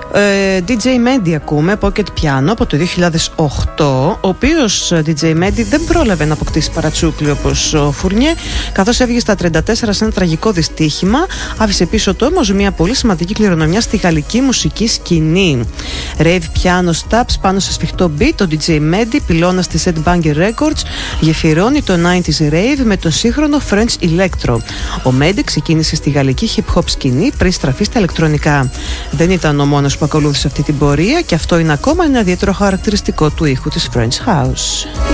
DJ Mehdi ακούμε, Pocket Piano από το 2008, ο οποίος DJ Mehdi δεν πρόλαβε να αποκτήσει παρατσούκλι όπως ο Fournier, καθώς έβγε στα 34 σε ένα τραγικό δυστύχημα. Άφησε πίσω του όμως μια πολύ σημαντική κληρονομιά στη γαλλική μουσική σκηνή. Rave Piano Stabs πάνω σε σφιχτό beat, ο DJ Mehdi, πυλώνας της Headbanger Records, γεφυρώνει το 90s Rave με το σύγχρονο French Electro. Ο Mehdi ξεκίνησε στη γαλλική hip hop σκηνή πριν στραφεί στα ηλεκτρονικά. Δεν ήταν ο μόνος που ακολούθησε αυτή την πορεία, και αυτό είναι ακόμα ένα ιδιαίτερο χαρακτηριστικό του ήχου της French House.